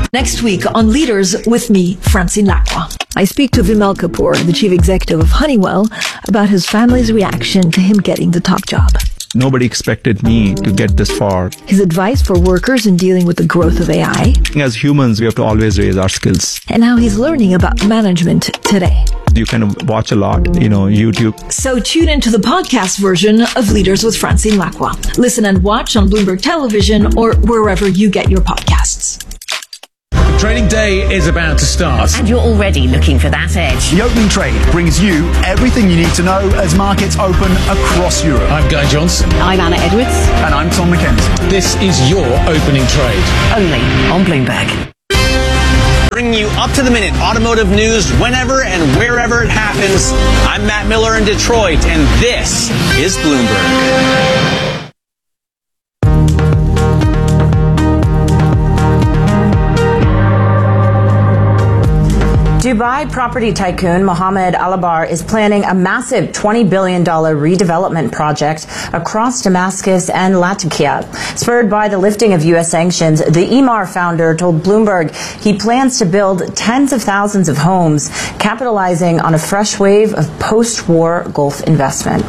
Next week on Leaders with me, Francine Lacqua. I speak to Vimal Kapoor, the chief executive of Honeywell, about his family's reaction to him getting the top job. Nobody expected me to get this far. His advice for workers in dealing with the growth of AI. As humans, we have to always raise our skills. And how he's learning about management today. You can watch a lot, YouTube. So tune into the podcast version of Leaders with Francine Lacqua. Listen and watch on Bloomberg Television or wherever you get your podcasts. Trading day is about to start. And you're already looking for that edge. The Opening Trade brings you everything you need to know as markets open across Europe. I'm Guy Johnson. I'm Anna Edwards. And I'm Tom McKenzie. This is your Opening Trade. Only on Bloomberg. Bringing you up-to-the-minute automotive news whenever and wherever it happens. I'm Matt Miller in Detroit, and this is Bloomberg. Dubai property tycoon Mohammed Alabar is planning a massive $20 billion redevelopment project across Damascus and Latakia. Spurred by the lifting of U.S. sanctions, the Emaar founder told Bloomberg he plans to build tens of thousands of homes, capitalizing on a fresh wave of post-war Gulf investment.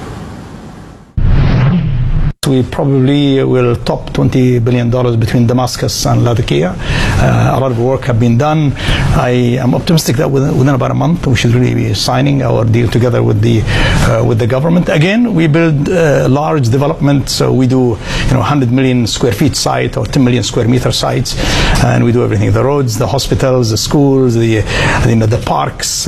We probably will top $20 billion between Damascus and Latakia. A lot of work have been done. I am optimistic that within about a month we should really be signing our deal together with the government. Again, we build large development, so we do 100 million square feet site or 10 million square meter sites, and we do everything: the roads, the hospitals, the schools, the parks,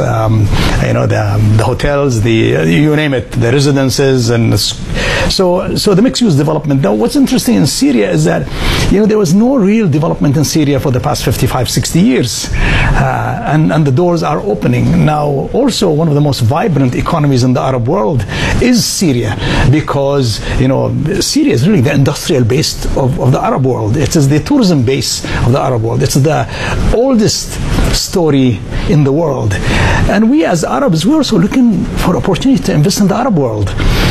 the hotels, you name it, the residences, and so the mixed-use development. Now, what's interesting in Syria is that there was no real development in Syria for the past 55, 60 years, and the doors are opening now. Also, one of the most vibrant economies in the Arab world is Syria, because Syria is really the industrial base of the Arab world. It is the tourism base of the Arab world. It's the oldest story in the world, and we as Arabs, we're also looking for opportunity to invest in the Arab world.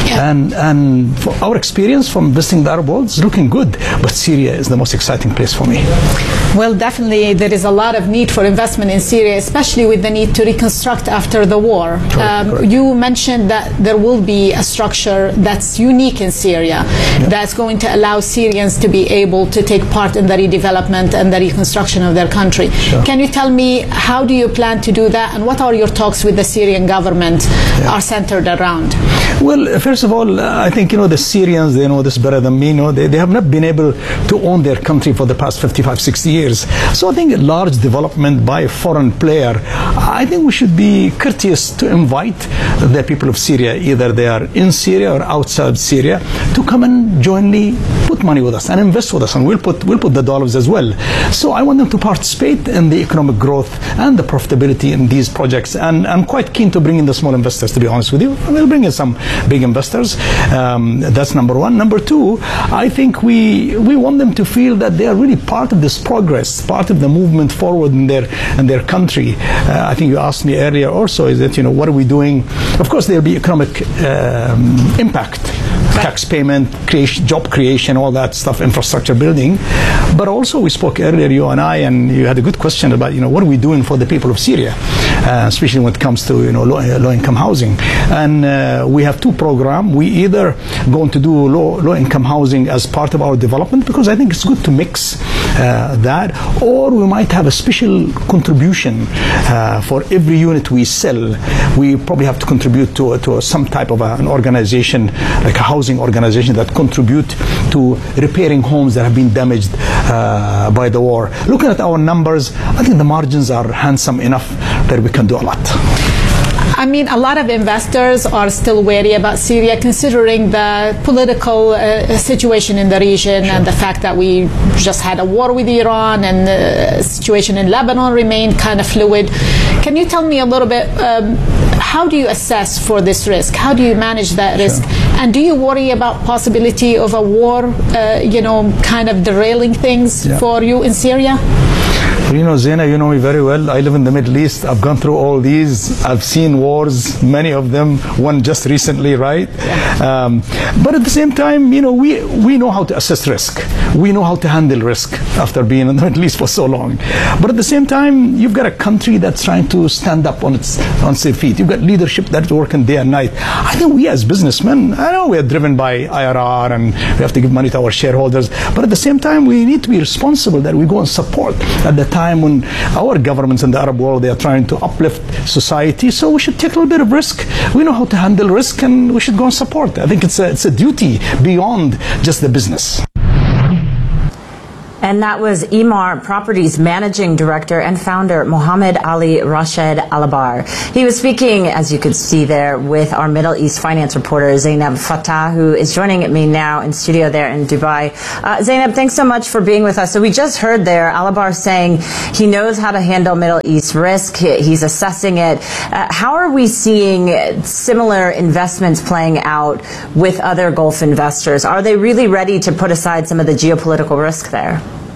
And for our experience from visiting the Arab world is looking good, but Syria is the most exciting place for me. Well, definitely there is a lot of need for investment in Syria, especially with the need to reconstruct after the war. Correct. You mentioned that there will be a structure that's unique in Syria, that's going to allow Syrians to be able to take part in the redevelopment and the reconstruction of their country. Sure. Can you tell me, how do you plan to do that, and what are your talks with the Syrian government are centered around? Well, first of all, I think the Syrians, they know this better than me. They have not been able to own their country for the past 55, 60 years. So I think a large development by a foreign player, I think we should be courteous to invite the people of Syria, either they are in Syria or outside Syria, to come and jointly put money with us and invest with us, and we'll put the dollars as well. So I want them to participate in the economic growth and the profitability in these projects, and I'm quite keen to bring in the small investors, to be honest with you. We'll bring in some big investors. That's number one. Number two, I think we want them to feel that they are really part of this progress, part of the movement forward in their country. I think you asked me earlier also, is that what are we doing? Of course, there'll be economic impact, tax payment, job creation, all that stuff, infrastructure building. But also, we spoke earlier, you and I, and you had a good question about what are we doing for the people of Syria, especially when it comes to low-income housing. And we have two programs. We either going to do low-income housing as part of our development, because I think it's good to mix that, or we might have a special contribution for every unit we sell. We probably have to contribute to some type of an organization, like a housing organization, that contribute to repairing homes that have been damaged by the war. Looking at our numbers, I think the margins are handsome enough that we can do a lot. I mean, a lot of investors are still wary about Syria, considering the political situation in the region, and the fact that we just had a war with Iran, and the situation in Lebanon remained kind of fluid. Can you tell me a little bit, how do you assess for this risk? How do you manage that risk? And do you worry about possibility of a war, kind of derailing things for you in Syria? You know, Zaina, you know me very well. I live in the Middle East. I've gone through all these. I've seen wars, many of them, one just recently, right? But at the same time, you know, we know how to assess risk. We know how to handle risk after being in the Middle East for so long. But at the same time, you've got a country that's trying to stand up on its feet. You've got leadership that's working day and night. I think we as businessmen, I know we are driven by IRR and we have to give money to our shareholders, but at the same time, we need to be responsible that we go and support at the time when our governments in the Arab world, they are trying to uplift society. So we should take a little bit of risk. We know how to handle risk and we should go and support. I think it's a duty beyond just the business. And that was Emaar Properties Managing Director and Founder Mohammed Ali Rashid Alabar. He was speaking, as you could see there, with our Middle East finance reporter Zainab Fatah, who is joining me now in studio there in Dubai. Zainab, thanks so much for being with us. So we just heard there Alabar saying he knows how to handle Middle East risk. He's assessing it. How are we seeing similar investments playing out with other Gulf investors? Are they really ready to put aside some of the geopolitical risk there?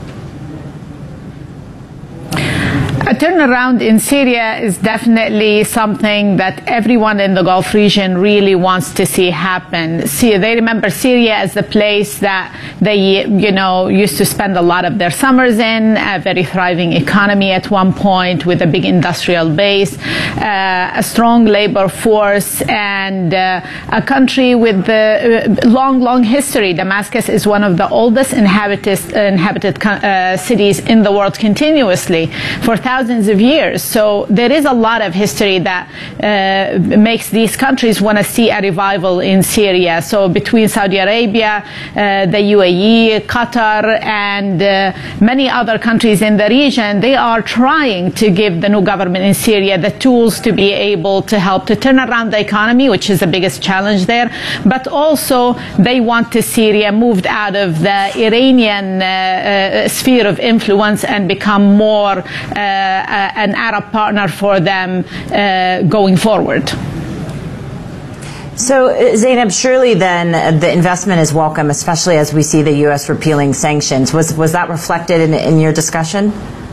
A turnaround in Syria is definitely something that everyone in the Gulf region really wants to see happen. See, they remember Syria as the place that they, used to spend a lot of their summers in, a very thriving economy at one point with a big industrial base, a strong labor force, and a country with a long history. Damascus is one of the oldest inhabited cities in the world continuously for thousands of years. So there is a lot of history that makes these countries want to see a revival in Syria. So between Saudi Arabia, the UAE, Qatar, and many other countries in the region, they are trying to give the new government in Syria the tools to be able to help to turn around the economy, which is the biggest challenge there. But also they want to Syria moved out of the Iranian sphere of influence and become more an Arab partner for them going forward. So, Zainab, surely then the investment is welcome, especially as we see the U.S. repealing sanctions. Was that reflected in your discussion?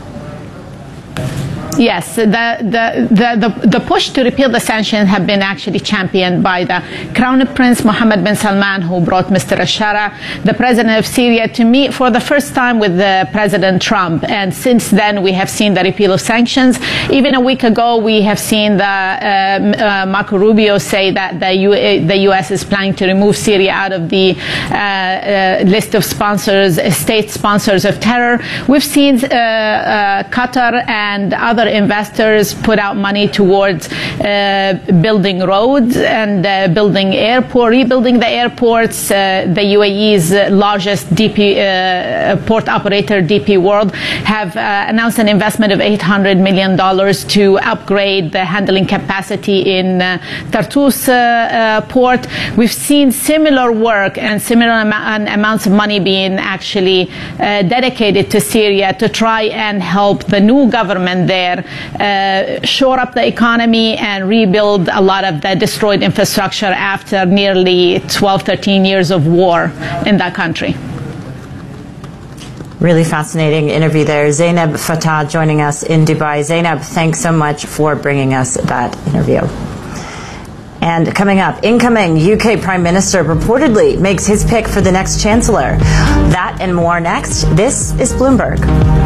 Yes, the push to repeal the sanctions have been actually championed by the Crown Prince Mohammed bin Salman, who brought Mr. al-Shara, the president of Syria, to meet for the first time with President Trump. And since then, we have seen the repeal of sanctions. Even a week ago, we have seen Marco Rubio say that the U.S. is planning to remove Syria out of the list of state sponsors of terror. We've seen Qatar and other investors put out money towards building roads and rebuilding the airports. The UAE's largest port operator, DP World, have announced an investment of $800 million to upgrade the handling capacity in Tartus port. We've seen similar work and similar amounts of money being actually dedicated to Syria to try and help the new government there shore up the economy and rebuild a lot of the destroyed infrastructure after nearly 13 years of war in that country. Really fascinating interview there. Zainab Fatah joining us in Dubai. Zainab, thanks so much for bringing us that interview. And coming up, incoming UK Prime Minister reportedly makes his pick for the next Chancellor. That and more next. This is Bloomberg.